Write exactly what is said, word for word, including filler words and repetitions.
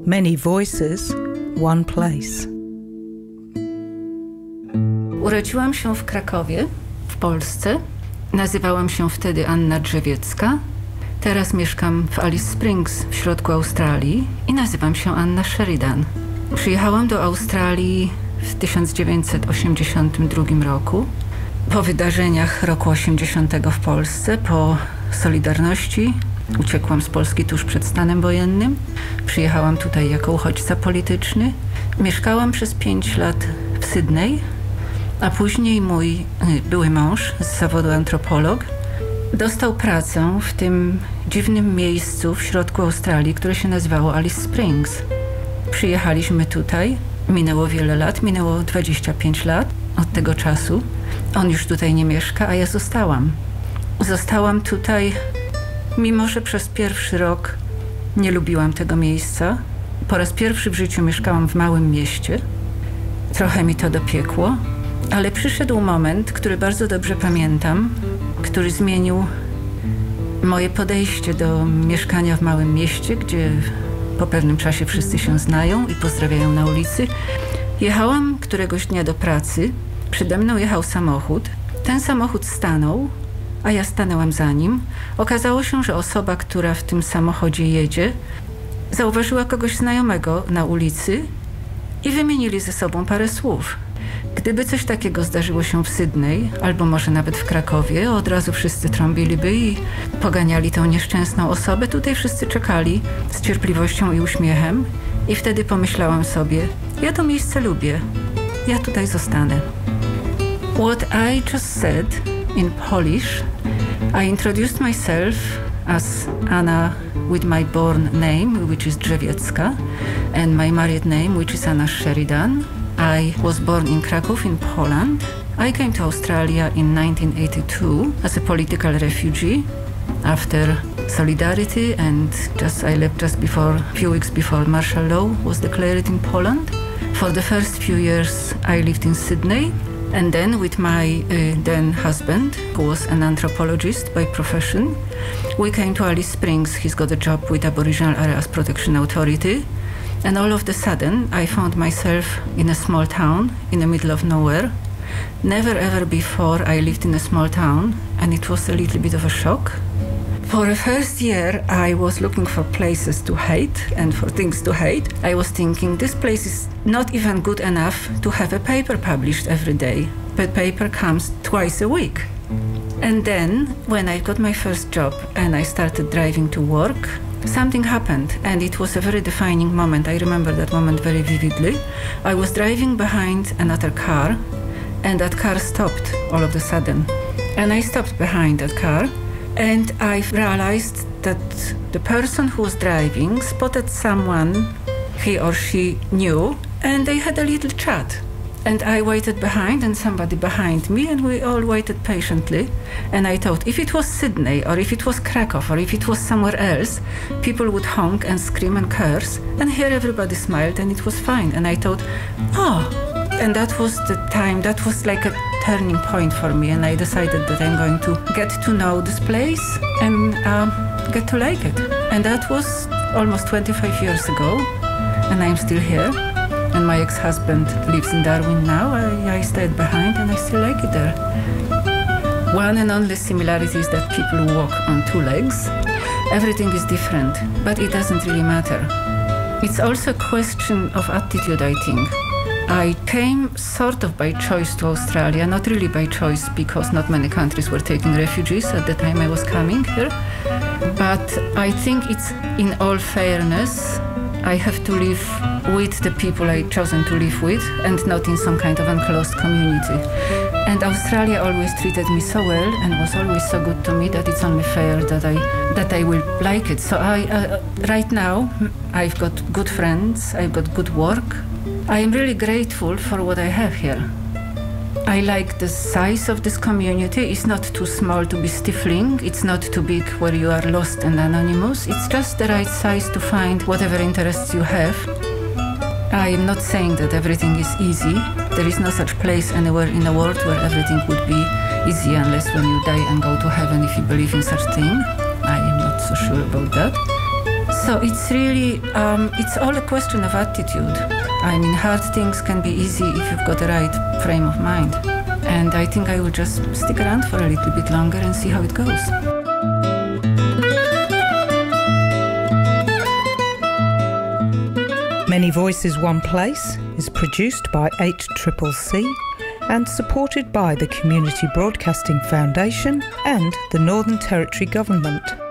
Many voices, one place. Urodziłam się w Krakowie, w Polsce. Nazywałam się wtedy Anna Drzewiecka. Teraz mieszkam w Alice Springs w środku Australii i nazywam się Anna Sheridan. Przyjechałam do Australii w tysiąc dziewięćset osiemdziesiątym drugim roku. Po wydarzeniach roku osiemdziesiątego w Polsce, po Solidarności, uciekłam z Polski tuż przed stanem wojennym. Przyjechałam tutaj jako uchodźca polityczny. Mieszkałam przez pięć lat w Sydney, a później mój były mąż z zawodu antropolog dostał pracę w tym dziwnym miejscu w środku Australii, które się nazywało Alice Springs. Przyjechaliśmy tutaj, minęło wiele lat, minęło dwadzieścia pięć lat od tego czasu. On już tutaj nie mieszka, a ja zostałam. Zostałam tutaj, mimo że przez pierwszy rok nie lubiłam tego miejsca. Po raz pierwszy w życiu mieszkałam w małym mieście. Trochę mi to dopiekło, ale przyszedł moment, który bardzo dobrze pamiętam, który zmienił moje podejście do mieszkania w małym mieście, gdzie po pewnym czasie wszyscy się znają i pozdrawiają na ulicy. Jechałam któregoś dnia do pracy, przede mną jechał samochód. Ten samochód stanął, a ja stanęłam za nim. Okazało się, że osoba, która w tym samochodzie jedzie, zauważyła kogoś znajomego na ulicy i wymienili ze sobą parę słów. Gdyby coś takiego zdarzyło się w Sydney, albo może nawet w Krakowie, od razu wszyscy trąbiliby i poganiali tą nieszczęsną osobę. Tutaj wszyscy czekali z cierpliwością i uśmiechem i wtedy pomyślałam sobie, ja to miejsce lubię, ja tutaj zostanę. What I just said in Polish, I introduced myself as Anna with my born name, which is Drzewiecka, and my married name, which is Anna Sheridan. I was born in Kraków in Poland. I came to Australia in nineteen eighty-two as a political refugee after Solidarity, and just I left just before, a few weeks before martial law was declared in Poland. For the first few years I lived in Sydney, and then with my uh, then husband, who was an anthropologist by profession, we came to Alice Springs. He's got a job with Aboriginal Areas Protection Authority. And all of a sudden, I found myself in a small town in the middle of nowhere. Never ever before I lived in a small town, and it was a little bit of a shock. For the first year, I was looking for places to hate and for things to hate. I was thinking, this place is not even good enough to have a paper published every day. But paper comes twice a week. And then, when I got my first job and I started driving to work, something happened, and it was a very defining moment. I remember that moment very vividly. I was driving behind another car, and that car stopped all of a sudden. And I stopped behind that car, and I realized that the person who was driving spotted someone he or she knew, and they had a little chat. And I waited behind, and somebody behind me, and we all waited patiently. And I thought, if it was Sydney, or if it was Krakow, or if it was somewhere else, people would honk and scream and curse. And here everybody smiled, and it was fine. And I thought, oh. And that was the time, that was like a turning point for me. And I decided that I'm going to get to know this place and uh, get to like it. And that was almost twenty-five years ago, and I'm still here. And my ex-husband lives in Darwin now. I, I stayed behind and I still like it there. One and only similarity is that people walk on two legs. Everything is different, but it doesn't really matter. It's also a question of attitude, I think. I came sort of by choice to Australia, not really by choice because not many countries were taking refugees at the time I was coming here. But I think it's, in all fairness, I have to live with the people I've chosen to live with and not in some kind of enclosed community. And Australia always treated me so well and was always so good to me that it's only fair that I that I will like it. So I uh, right now I've got good friends, I've got good work. I am really grateful for what I have here. I like the size of this community. It's not too small to be stifling. It's not too big where you are lost and anonymous. It's just the right size to find whatever interests you have. I am not saying that everything is easy. There is no such place anywhere in the world where everything would be easy unless when you die and go to heaven if you believe in such thing. I am not so sure about that. So it's really, um, it's all a question of attitude. I mean, hard things can be easy if you've got the right frame of mind. And I think I will just stick around for a little bit longer and see how it goes. Many Voices, One Place is produced by H C C C and supported by the Community Broadcasting Foundation and the Northern Territory Government.